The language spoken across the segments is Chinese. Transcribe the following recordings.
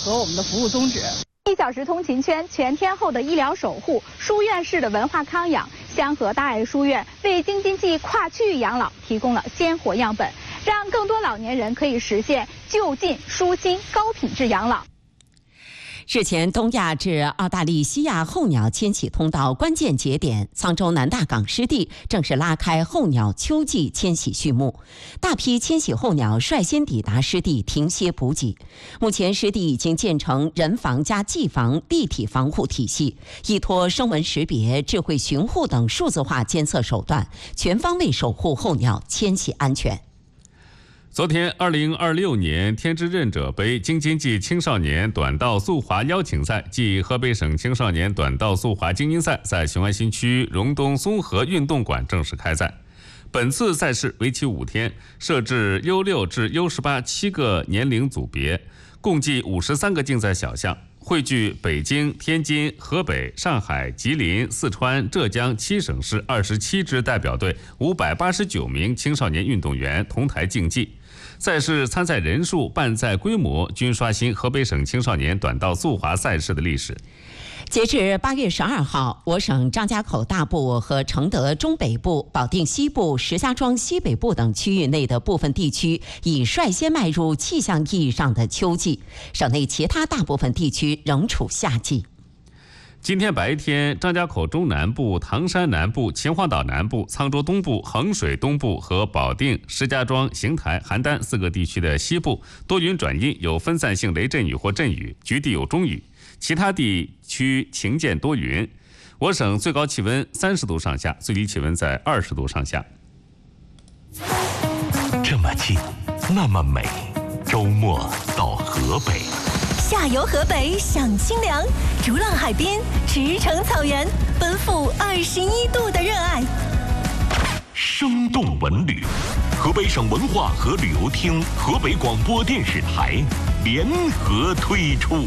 和我们的服务宗旨。 1小时通勤圈全天候的医疗守护，书院式的文化康养，香河大爱书院为京津冀跨区域养老提供了鲜活样本，让更多老年人可以实现就近舒心高品质养老。 日前，东亚至澳大利西亚候鸟迁徙通道关键节点沧州南大港湿地正式拉开候鸟秋季迁徙序幕，大批迁徙候鸟率先抵达湿地停歇补给。目前，湿地已经建成人防加技防立体防护体系，依托声纹识别、智慧巡护等数字化监测手段，全方位守护候鸟迁徙安全。 昨天，2026年天之任者杯京津冀青少年短道速滑邀请赛暨河北省青少年短道速滑精英赛在雄安新区荣东综合运动馆正式开赛。本次赛事为期5天，设置U6至U18 7个年龄组别，共计53个竞赛小项，汇聚北京、天津、河北、上海、吉林、四川、浙江7省市27支代表队589名青少年运动员同台竞技。赛事参赛人数、办赛规模均刷新河北省青少年短道速滑赛事的历史。 截至8月12号，我省张家口大部和承德中北部、保定西部、石家庄西北部等区域内的部分地区已率先迈入气象意义上的秋季，省内其他大部分地区仍处夏季。 今天白天，张家口中南部、唐山南部、秦皇岛南部、沧州东部、衡水东部和保定、石家庄、邢台、邯郸4个地区的西部多云转阴，有分散性雷阵雨或阵雨，局地有中雨，其他地区晴间多云。我省最高气温30度上下，最低气温在20度上下。 这么近，那么美，周末到河北。 下游河北享清凉，逐浪海滨，驰骋草原，奔赴21度的热爱。 生动文旅，河北省文化和旅游厅、河北广播电视台联合推出。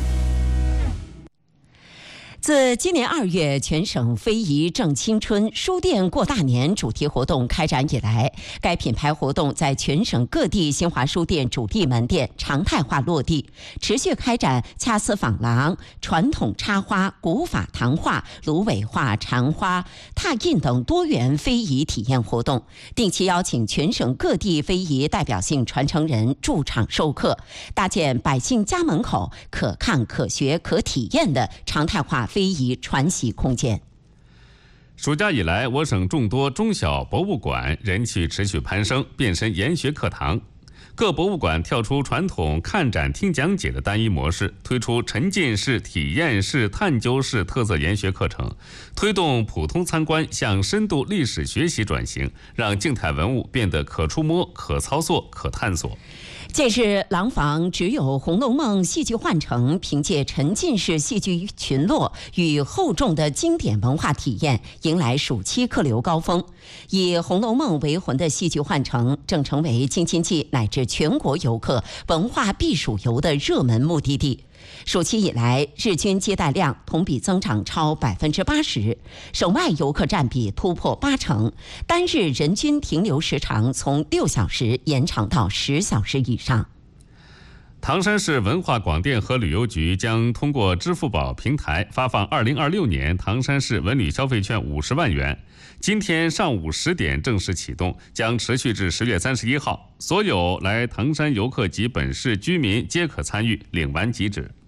自今年2月全省非遗正青春书店过大年主题活动开展以来，该品牌活动在全省各地新华书店主力门店常态化落地，持续开展恰似珐琅、传统插花、古法唐画、芦苇画、禅花、拓印等多元非遗体验活动，定期邀请全省各地非遗代表性传承人驻场授课，搭建百姓家门口可看可学可体验的常态化非遗传习空间。 暑假以来，我省众多中小博物馆人气持续攀升，变身研学课堂。各博物馆跳出传统看展听讲解的单一模式，推出沉浸式、体验式、探究式特色研学课程，推动普通参观向深度历史学习转型，让静态文物变得可触摸、可操作、可探索。 近日，廊坊只有《红楼梦》戏剧幻城凭借沉浸式戏剧群落与厚重的经典文化体验，迎来暑期客流高峰。以《红楼梦》为魂的戏剧幻城正成为京津冀乃至全国游客文化避暑游的热门目的地。暑期以来，日均接待量同比增长超80%，省外游客占比突破80%，单日人均停留时长从6小时延长到10小时以上。 唐山市文化广电和旅游局将通过支付宝平台发放2026年唐山市文旅消费券50万元。今天上午10点正式启动，将持续至10月31号。所有来唐山游客及本市居民皆可参与，领完即止。